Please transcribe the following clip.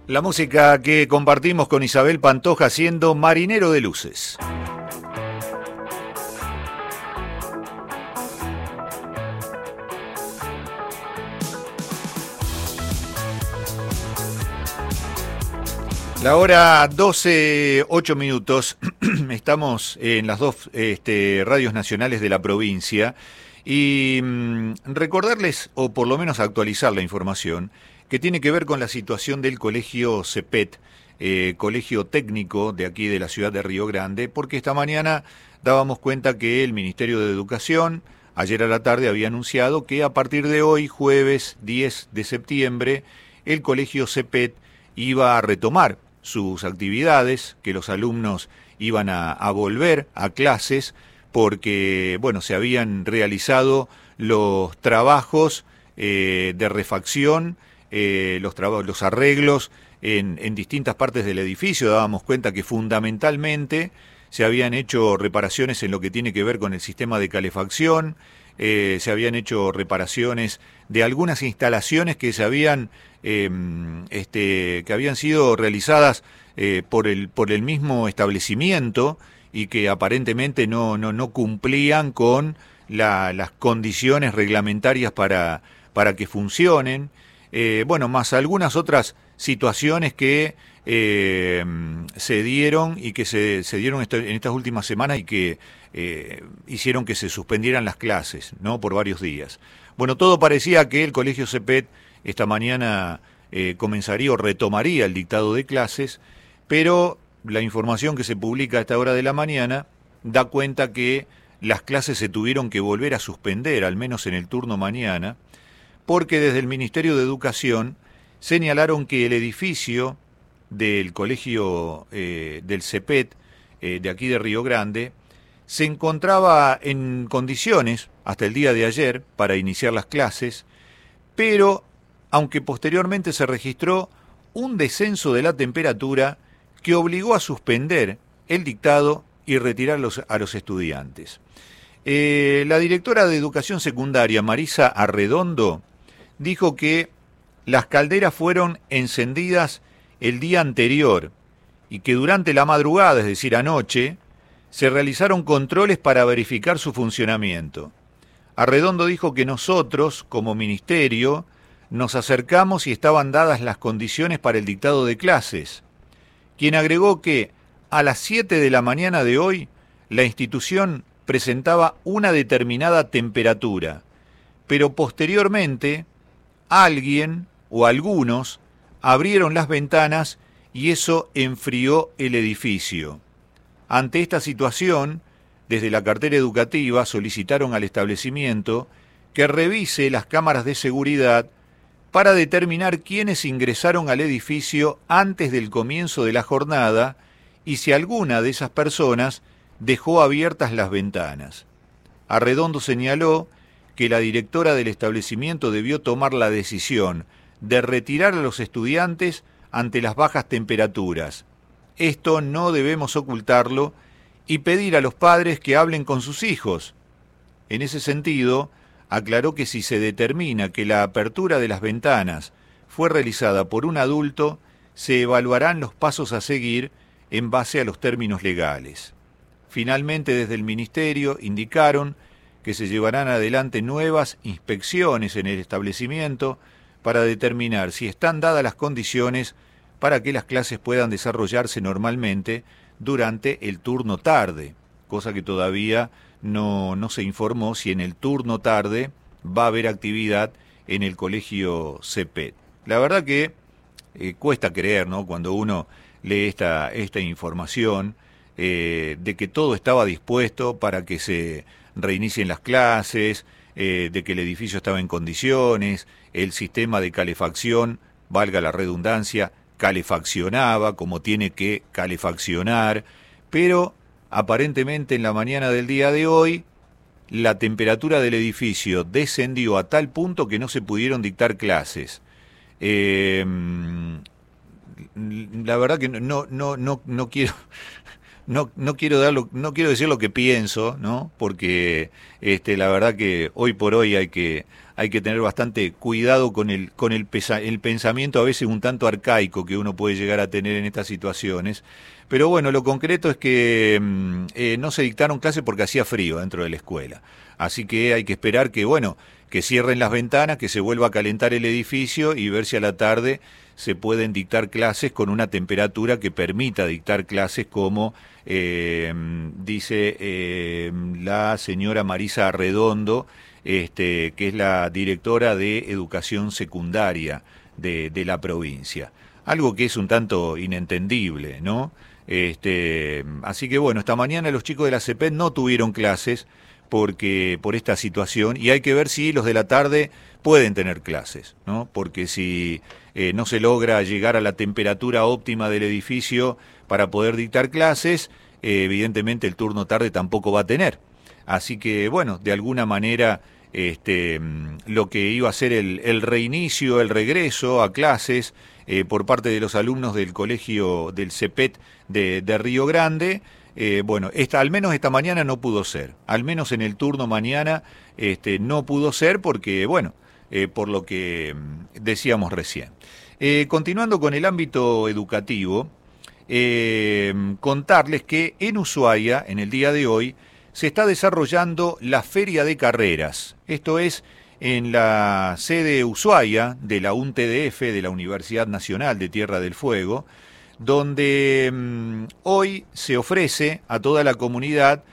La música que compartimos con Isabel Pantoja siendo Marinero de Luces. La hora 12:08. Estamos en las dos radios nacionales de la provincia y recordarles, o por lo menos actualizar la información, que tiene que ver con la situación del colegio CEPET, colegio técnico de aquí de la ciudad de Río Grande, porque esta mañana dábamos cuenta que el Ministerio de Educación, ayer a la tarde, había anunciado que a partir de hoy, jueves 10 de septiembre, el colegio CEPET iba a retomar sus actividades, que los alumnos iban a volver a clases, porque, bueno, se habían realizado los trabajos de refacción, los arreglos en distintas partes del edificio. Dábamos cuenta que fundamentalmente se habían hecho reparaciones en lo que tiene que ver con el sistema de calefacción, se habían hecho reparaciones de algunas instalaciones que se habían que habían sido realizadas por el mismo establecimiento y que aparentemente no cumplían con las condiciones reglamentarias para que funcionen. Bueno, más algunas otras situaciones que se dieron y que se dieron en estas últimas semanas y que hicieron que se suspendieran las clases, ¿no?, por varios días. Bueno, todo parecía que el colegio CEPET esta mañana comenzaría o retomaría el dictado de clases, pero la información que se publica a esta hora de la mañana da cuenta que las clases se tuvieron que volver a suspender, al menos en el turno mañana, porque desde el Ministerio de Educación señalaron que el edificio del colegio del CEPET, de aquí de Río Grande, se encontraba en condiciones, hasta el día de ayer, para iniciar las clases, pero aunque posteriormente se registró un descenso de la temperatura que obligó a suspender el dictado y retirar a los estudiantes. La directora de Educación Secundaria, Marisa Arredondo, dijo que las calderas fueron encendidas el día anterior y que durante la madrugada, es decir, anoche, se realizaron controles para verificar su funcionamiento. Arredondo dijo que nosotros, como ministerio, nos acercamos y estaban dadas las condiciones para el dictado de clases, quien agregó que a las 7 de la mañana de hoy la institución presentaba una determinada temperatura, pero posteriormente alguien o algunos abrieron las ventanas y eso enfrió el edificio. Ante esta situación, desde la cartera educativa solicitaron al establecimiento que revise las cámaras de seguridad para determinar quiénes ingresaron al edificio antes del comienzo de la jornada y si alguna de esas personas dejó abiertas las ventanas. Arredondo señaló que la directora del establecimiento debió tomar la decisión de retirar a los estudiantes ante las bajas temperaturas. Esto no debemos ocultarlo y pedir a los padres que hablen con sus hijos. En ese sentido, aclaró que si se determina que la apertura de las ventanas fue realizada por un adulto, se evaluarán los pasos a seguir en base a los términos legales. Finalmente, desde el Ministerio indicaron que se llevarán adelante nuevas inspecciones en el establecimiento para determinar si están dadas las condiciones para que las clases puedan desarrollarse normalmente durante el turno tarde, cosa que todavía no se informó si en el turno tarde va a haber actividad en el colegio CEPET. La verdad que cuesta creer, ¿no?, cuando uno lee esta información de que todo estaba dispuesto para que se reinicien las clases, de que el edificio estaba en condiciones, el sistema de calefacción, valga la redundancia, calefaccionaba como tiene que calefaccionar, pero aparentemente en la mañana del día de hoy la temperatura del edificio descendió a tal punto que no se pudieron dictar clases. La verdad que no quiero no quiero decir lo que pienso, ¿no? Porque la verdad que hoy por hoy hay que hay que tener bastante cuidado con el pensamiento a veces un tanto arcaico que uno puede llegar a tener en estas situaciones. Pero bueno, lo concreto es que no se dictaron clases porque hacía frío dentro de la escuela. Así que hay que esperar que, bueno, que cierren las ventanas, que se vuelva a calentar el edificio y ver si a la tarde se pueden dictar clases con una temperatura que permita dictar clases como dice la señora Marisa Arredondo, que es la directora de Educación Secundaria de la provincia. Algo que es un tanto inentendible, ¿no? Así que bueno, esta mañana los chicos de la CEPED no tuvieron clases por esta situación, y hay que ver si los de la tarde pueden tener clases, ¿no? Porque si no se logra llegar a la temperatura óptima del edificio para poder dictar clases, evidentemente el turno tarde tampoco va a tener. Así que bueno, de alguna manera lo que iba a ser el reinicio, el regreso a clases por parte de los alumnos del colegio del CEPET de Río Grande, bueno, al menos esta mañana no pudo ser, al menos en el turno mañana no pudo ser porque, bueno, por lo que decíamos recién. Continuando con el ámbito educativo, contarles que en Ushuaia, en el día de hoy, se está desarrollando la Feria de Carreras. Esto es en la sede Ushuaia de la UNTDF, de la Universidad Nacional de Tierra del Fuego, donde hoy se ofrece a toda la comunidad